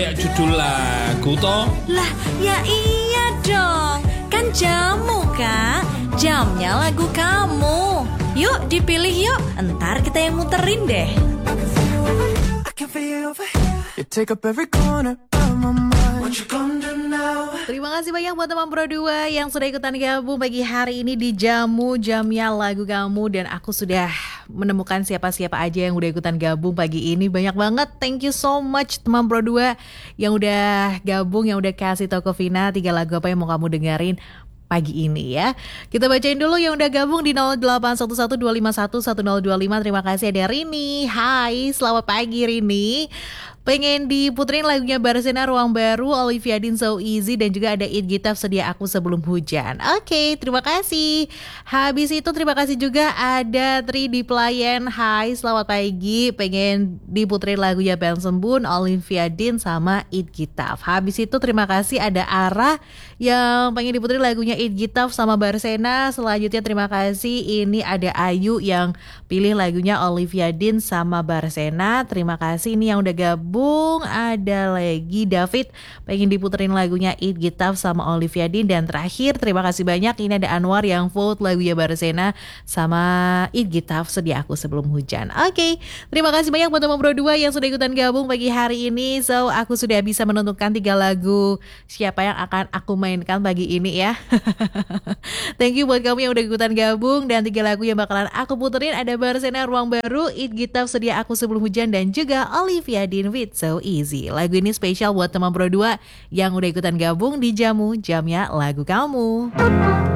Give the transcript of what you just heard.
Ya judul lagu toh. Lah, ya iya dong. Kan jamu, Kak. Jamnya lagu kamu. Yuk dipilih yuk. Entar kita yang muterin deh. Terima kasih banyak buat teman Pro 2 yang sudah ikutan gabung pagi hari ini di Jamu Jamnya Lagu Kamu. Dan aku sudah menemukan siapa-siapa aja yang udah ikutan gabung pagi ini. Banyak banget, thank you so much teman Pro 2 yang udah gabung, yang udah kasih tau ke Vina 3 lagu apa yang mau kamu dengerin pagi ini ya. Kita bacain dulu yang udah gabung di 081125111025. Terima kasih ada Rini. Hai, selamat pagi Rini. Pengen diputerin lagunya Barsena Ruang Baru, Olivia Dean So Easy, dan juga ada It Gitaf Sedia Aku Sebelum Hujan. Oke, terima kasih. Habis itu terima kasih juga ada Tri di Pelayan. Hai, selamat pagi. Pengen diputerin lagunya Ben Sembun, Olivia Dean sama It Gitaf. Habis itu terima kasih ada Ara yang pengen diputerin lagunya It Gitaf sama Barsena. Selanjutnya terima kasih ini ada Ayu yang pilih lagunya Olivia Dean sama Barsena. Terima kasih ini yang udah gabung. Ada lagi David pengen diputerin lagunya It Gitaf sama Olivia Dean. Dan terakhir terima kasih banyak ini ada Anwar yang vote lagunya Barsena sama It Gitaf Sedia Aku Sebelum Hujan. Oke, terima kasih banyak buat teman Pro 2 yang sudah ikutan gabung pagi hari ini. So aku sudah bisa menentukan 3 lagu siapa yang akan aku mainkan pagi ini ya. Thank you buat kamu yang udah ikutan gabung. Dan 3 lagu yang bakalan aku puterin ada Barsena Ruang Baru, It Gitaf Sedia Aku Sebelum Hujan, dan juga Olivia Dean It's So Easy. Lagu ini spesial buat teman Pro 2 yang udah ikutan gabung di Jamu Jamnya Lagu Kamu.